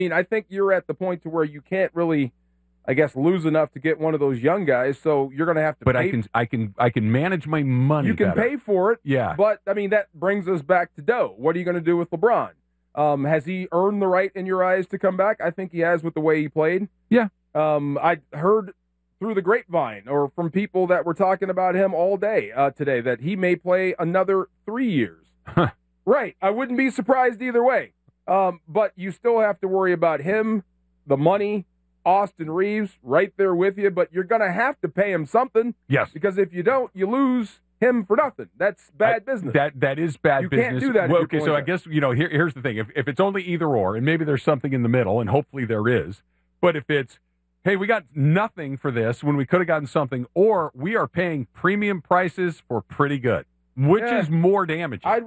mean, I think you're at the point to where you can't really, I guess, lose enough to get one of those young guys. So you're going to have to. But pay. I can manage my money. You can better. pay for it. Yeah. But I mean, that brings us back to Doe. What are you going to do with LeBron? Has he earned the right in your eyes to come back? I think he has with the way he played. Yeah. I heard through the grapevine or from people that were talking about him all day today that he may play another 3 years. Right. I wouldn't be surprised either way. But you still have to worry about him, the money, Austin Reeves right there with you, but you're going to have to pay him something. Yes. Because if you don't, you lose him for nothing. That's bad business. That is bad business. You can't do that. Well, okay, so I guess, here's the thing. If it's only either or, and maybe there's something in the middle, and hopefully there is, but if it's, hey, we got nothing for this when we could have gotten something, or we are paying premium prices for pretty good, which is more damaging. I'd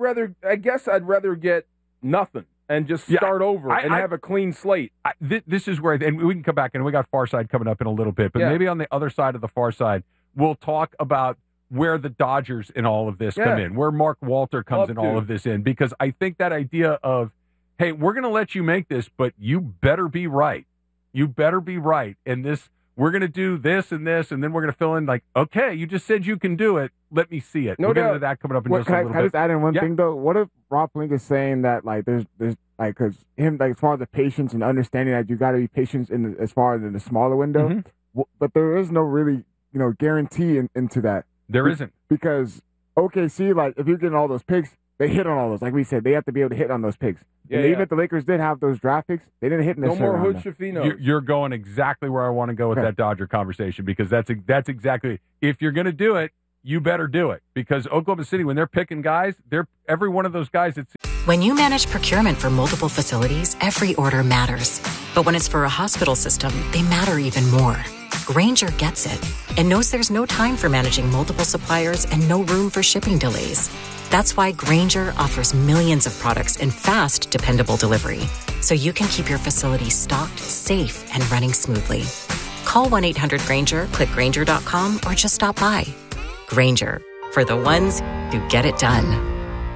rather get nothing and just start over and have a clean slate. This is where, and we can come back, and we got Far Side coming up in a little bit, but maybe on the other side of the Far Side, we'll talk about where the Dodgers in all of this come in, where Mark Walter comes in all of this in, because I think that idea of, hey, we're going to let you make this, but you better be right. You better be right. And this, we're going to do this, and then we're going to fill in like, okay, you just said you can do it. Let me see it. We'll get into that coming up in just a little bit. Can I just add in one thing, though? What if Rob Pelinka is saying that, like, there's like, because him, like, as far as the patience and understanding that you got to be patient as far as in the smaller window, but there is no really, guarantee into that. There isn't. Because OKC, like, if you're getting all those picks, they hit on all those. Like we said, they have to be able to hit on those picks. Even if the Lakers did have those draft picks, they didn't hit necessarily. No more Hood Schifino. You're going exactly where I want to go with that Dodger conversation, because that's exactly, if you're going to do it, you better do it. Because Oklahoma City, when they're picking guys, every one of those guys. When you manage procurement for multiple facilities, every order matters. But when it's for a hospital system, they matter even more. Grainger gets it and knows there's no time for managing multiple suppliers and no room for shipping delays. That's why Grainger offers millions of products in fast, dependable delivery, so you can keep your facility stocked, safe, and running smoothly. Call 1-800-GRAINGER, click Grainger.com, or just stop by. Grainger, for the ones who get it done.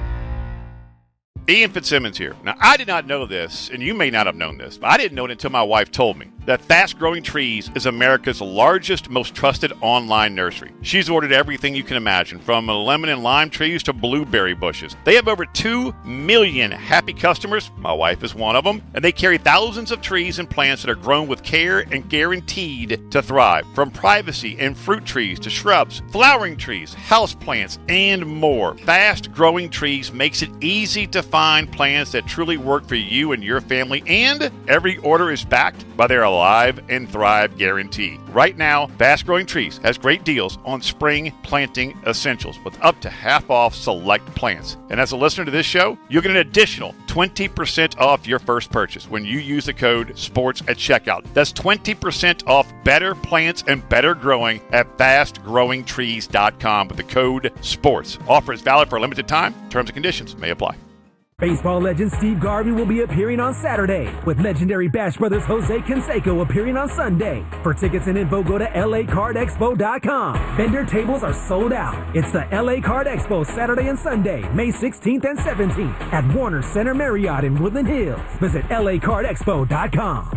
Ian Fitzsimmons here. Now, I did not know this, and you may not have known this, but I didn't know it until my wife told me, that Fast Growing Trees is America's largest, most trusted online nursery. She's ordered everything you can imagine, from lemon and lime trees to blueberry bushes. They have over 2 million happy customers. My wife is one of them. And they carry thousands of trees and plants that are grown with care and guaranteed to thrive. From privacy and fruit trees to shrubs, flowering trees, house plants, and more. Fast Growing Trees makes it easy to find plants that truly work for you and your family, and every order is backed by their Alive and Thrive guarantee. Right now, Fast Growing Trees has great deals on spring planting essentials with up to half off select plants. And as a listener to this show, you'll get an additional 20% off your first purchase when you use the code SPORTS at checkout. That's 20% off better plants and better growing at fastgrowingtrees.com with the code SPORTS. Offer is valid for a limited time. Terms and conditions may apply. Baseball legend Steve Garvey will be appearing on Saturday, with legendary Bash Brothers Jose Canseco appearing on Sunday. For tickets and info, go to LACardExpo.com. Vendor tables are sold out. It's the LA Card Expo Saturday and Sunday, May 16th and 17th at Warner Center Marriott in Woodland Hills. Visit LACardExpo.com.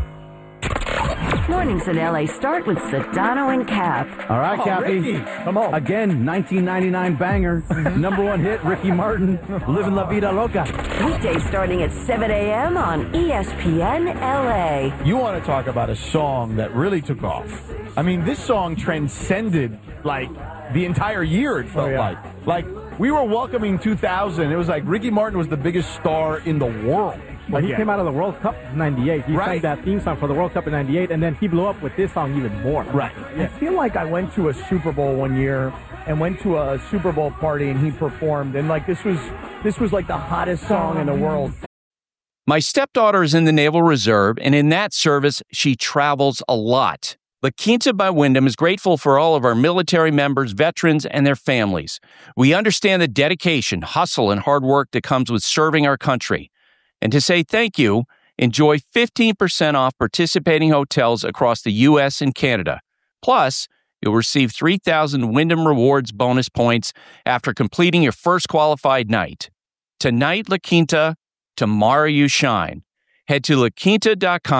Mornings in LA start with Sedano and Cap. All right, Cappy. Ricky. Come on. Again, 1999 banger. Number one hit, Ricky Martin, Living La Vida Loca. Weekdays starting at 7 a.m. on ESPN LA. You want to talk about a song that really took off. I mean, this song transcended, like, the entire year, it felt like. Like, we were welcoming 2000. It was like Ricky Martin was the biggest star in the world. When he came out of the World Cup in 98, he sang that theme song for the World Cup in 98, and then he blew up with this song even more. Right. Yeah. I feel like I went to a Super Bowl one year and went to a Super Bowl party and he performed, and like this was like the hottest song in the world. My stepdaughter is in the Naval Reserve, and in that service, she travels a lot. La Quinta by Wyndham is grateful for all of our military members, veterans, and their families. We understand the dedication, hustle, and hard work that comes with serving our country. And to say thank you, enjoy 15% off participating hotels across the U.S. and Canada. Plus, you'll receive 3,000 Wyndham Rewards bonus points after completing your first qualified night. Tonight, La Quinta, tomorrow you shine. Head to laquinta.com